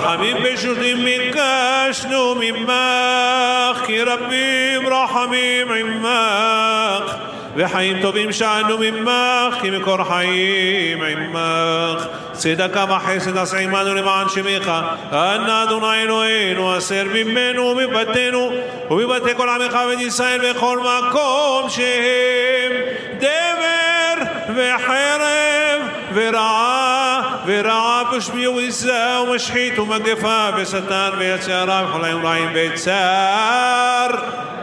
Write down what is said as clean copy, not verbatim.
רחמים פשוטים ביקשנו ממך, כי רבים רחמים עמך, וחיים טובים שאנו ממך, כי מקור חיים עמך. צדקה וחסד עשה עמנו למען שמך, אנא אדוני אלוהינו, הסר ממנו ומבתינו ומבתי כל עמך בית ישראל בכל מקום שהם דבר וחרב ורעה ושמי וביזה ומשחית ומגפה ושטן ויצרה וכל היום רעים וצער.